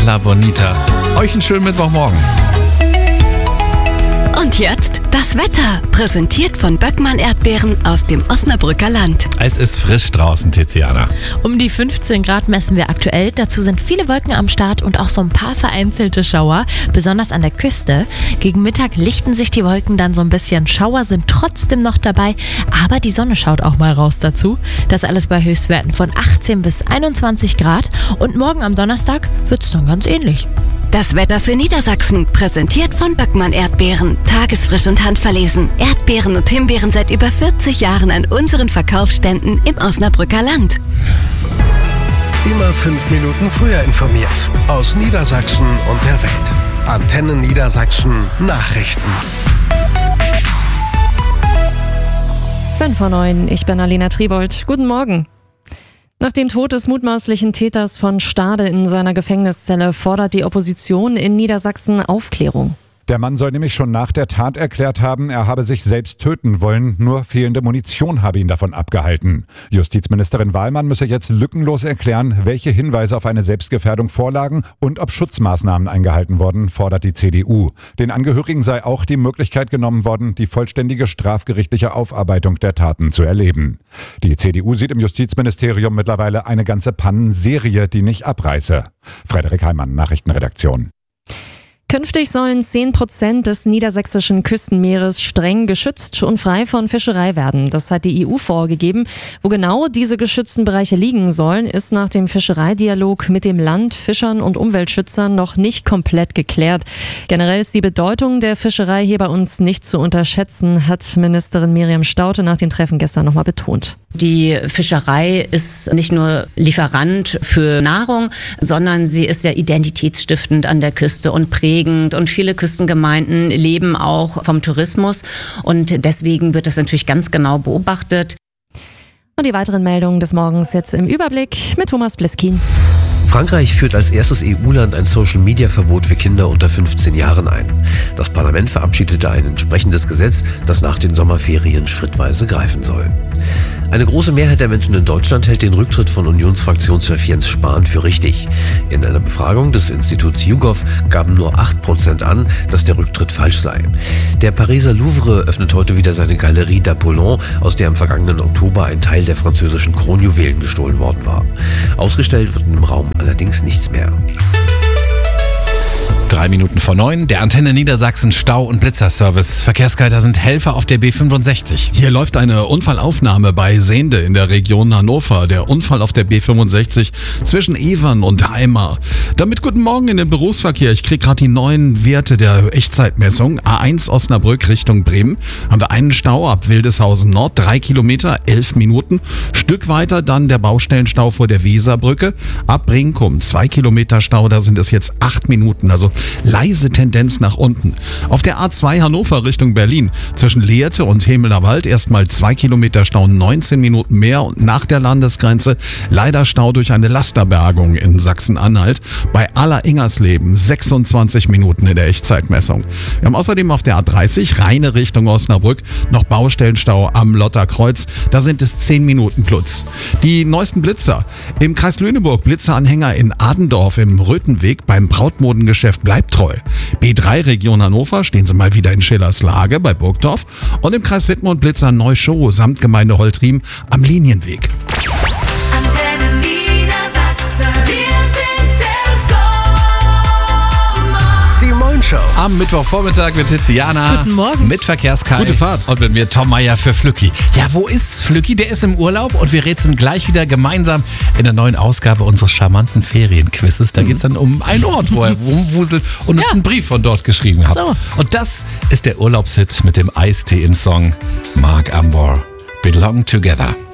La Bonita. Euch einen schönen Mittwochmorgen. Und jetzt das Wetter, präsentiert von Böckmann Erdbeeren aus dem Osnabrücker Land. Es ist frisch draußen, Tiziana. Um die 15 Grad messen wir aktuell. Dazu sind viele Wolken am Start und auch so ein paar vereinzelte Schauer, besonders an der Küste. Gegen Mittag lichten sich die Wolken dann so ein bisschen. Schauer sind trotzdem noch dabei, aber die Sonne schaut auch mal raus dazu. Das alles bei Höchstwerten von 18 bis 21 Grad. Und morgen am Donnerstag wird's dann ganz ähnlich. Das Wetter für Niedersachsen, präsentiert von Böckmann Erdbeeren. Tagesfrisch und handverlesen. Erdbeeren und Himbeeren seit über 40 Jahren an unseren Verkaufsständen im Osnabrücker Land. Immer 5 Minuten früher informiert. Aus Niedersachsen und der Welt. Antenne Niedersachsen Nachrichten. 5:09, ich bin Alena Tribold. Guten Morgen. Nach dem Tod des mutmaßlichen Täters von Stade in seiner Gefängniszelle fordert die Opposition in Niedersachsen Aufklärung. Der Mann soll nämlich schon nach der Tat erklärt haben, er habe sich selbst töten wollen, nur fehlende Munition habe ihn davon abgehalten. Justizministerin Wahlmann müsse jetzt lückenlos erklären, welche Hinweise auf eine Selbstgefährdung vorlagen und ob Schutzmaßnahmen eingehalten wurden, fordert die CDU. Den Angehörigen sei auch die Möglichkeit genommen worden, die vollständige strafgerichtliche Aufarbeitung der Taten zu erleben. Die CDU sieht im Justizministerium mittlerweile eine ganze Pannenserie, die nicht abreiße. Frederik Heimann, Nachrichtenredaktion. Künftig sollen 10% des niedersächsischen Küstenmeeres streng geschützt und frei von Fischerei werden. Das hat die EU vorgegeben. Wo genau diese geschützten Bereiche liegen sollen, ist nach dem Fischereidialog mit dem Land, Fischern und Umweltschützern noch nicht komplett geklärt. Generell ist die Bedeutung der Fischerei hier bei uns nicht zu unterschätzen, hat Ministerin Miriam Staudte nach dem Treffen gestern nochmal betont. Die Fischerei ist nicht nur Lieferant für Nahrung, sondern sie ist ja identitätsstiftend an der Küste und prägend. Und viele Küstengemeinden leben auch vom Tourismus. Und deswegen wird das natürlich ganz genau beobachtet. Und die weiteren Meldungen des Morgens jetzt im Überblick mit Thomas Bliskin. Frankreich führt als erstes EU-Land ein Social-Media-Verbot für Kinder unter 15 Jahren ein. Das Parlament verabschiedete ein entsprechendes Gesetz, das nach den Sommerferien schrittweise greifen soll. Eine große Mehrheit der Menschen in Deutschland hält den Rücktritt von Unionsfraktionschef Jens Spahn für richtig. In einer Befragung des Instituts YouGov gaben nur 8% an, dass der Rücktritt falsch sei. Der Pariser Louvre öffnet heute wieder seine Galerie d'Apollon, aus der im vergangenen Oktober ein Teil der französischen Kronjuwelen gestohlen worden war. Ausgestellt wird im Raum allerdings nichts mehr. 3 Minuten vor 9, der Antenne Niedersachsen Stau- und Blitzerservice. Verkehrsleiter sind Helfer auf der B65. Hier läuft eine Unfallaufnahme bei Sehnde in der Region Hannover. Der Unfall auf der B65 zwischen Evern und Heimar. Damit guten Morgen in den Berufsverkehr. Ich kriege gerade die neuen Werte der Echtzeitmessung. A1 Osnabrück Richtung Bremen. Haben wir einen Stau ab Wildeshausen Nord, 3 Kilometer, 11 Minuten. Stück weiter dann der Baustellenstau vor der Weserbrücke. Ab Brinkum 2 Kilometer Stau, da sind es jetzt 8 Minuten. Also leise Tendenz nach unten. Auf der A2 Hannover Richtung Berlin zwischen Lehrte und Hemelerwald erstmal 2 Kilometer Stau, 19 Minuten mehr und nach der Landesgrenze leider Stau durch eine Lasterbergung in Sachsen-Anhalt. Bei Aller-Ingersleben 26 Minuten in der Echtzeitmessung. Wir haben außerdem auf der A30 Rheine Richtung Osnabrück noch Baustellenstau am Lotterkreuz. Da sind es 10 Minuten plus. Die neuesten Blitzer. Im Kreis Lüneburg Blitzeranhänger in Adendorf im Röthenweg beim Brautmodengeschäft Bleibt treu. B3 Region Hannover stehen sie mal wieder in Schillers Lage bei Burgdorf und im Kreis Wittmund Blitzer Neuschow samt Gemeinde Holtriem am Linienweg. Antenne Niedersachsen, wir sind der Sommer. Die Moin-Show. Am Mittwochvormittag mit Tiziana. Guten Morgen. Mit Verkehrskai. Gute Fahrt. Und mit mir Tom Meier für Flücki. Ja, wo ist Flücki? Der ist im Urlaub und wir rätseln gleich wieder gemeinsam in der neuen Ausgabe unseres charmanten Ferienquizzes. Da geht es dann um einen Ort, wo er rumwuselt und uns einen Brief von dort geschrieben hat. So. Und das ist der Urlaubshit mit dem Eistee im Song Mark Ambor. Belong Together.